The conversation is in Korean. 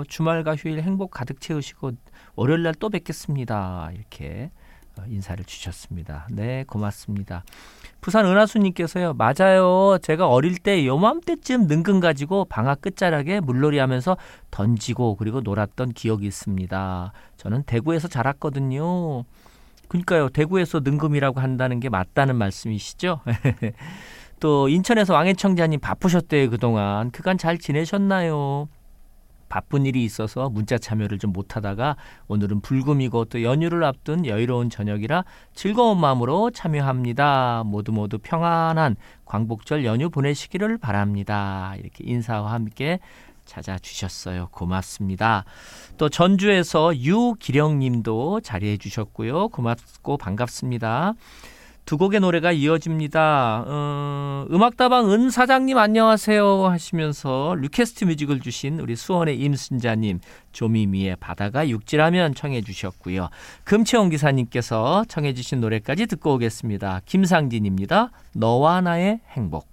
주말과 휴일 행복 가득 채우시고 월요일 날 또 뵙겠습니다. 이렇게 인사를 주셨습니다. 네, 고맙습니다. 부산 은하수님께서요. 맞아요. 제가 어릴 때 요맘때쯤 능금 가지고 방학 끝자락에 물놀이 하면서 던지고 그리고 놀았던 기억이 있습니다. 저는 대구에서 자랐거든요. 그러니까요. 대구에서 능금이라고 한다는 게 맞다는 말씀이시죠? 또 인천에서 왕해청자님 바쁘셨대요. 그동안. 그간 잘 지내셨나요? 바쁜 일이 있어서 문자 참여를 좀 못하다가 오늘은 불금이고 또 연휴를 앞둔 여유로운 저녁이라 즐거운 마음으로 참여합니다. 모두 평안한 광복절 연휴 보내시기를 바랍니다. 이렇게 인사와 함께 찾아주셨어요. 고맙습니다. 또 전주에서 유기령님도 자리해 주셨고요. 고맙고 반갑습니다. 두 곡의 노래가 이어집니다. 음악다방 은 사장님 안녕하세요 하시면서 리퀘스트 뮤직을 주신 우리 수원의 임순자님 조미미의 바다가 육지라면 청해 주셨고요. 금채원 기사님께서 청해 주신 노래까지 듣고 오겠습니다. 김상진입니다. 너와 나의 행복.